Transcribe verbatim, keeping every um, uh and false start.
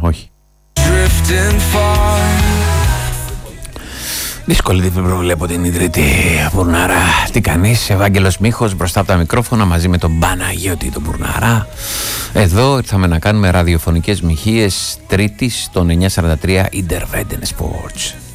όχι. Δύσκολη δεν προβλέπω την ιδρύτη Μπουρνάρα. Τι κάνεις? Ευάγγελος Μίχος μπροστά από τα μικρόφωνα μαζί με τον Παναγιώτη τον Μπουρνάρα. Εδώ ήρθαμε να κάνουμε ραδιοφωνικές μοιχείες Τρίτης των εννιά σαράντα τρία Interveden Sports.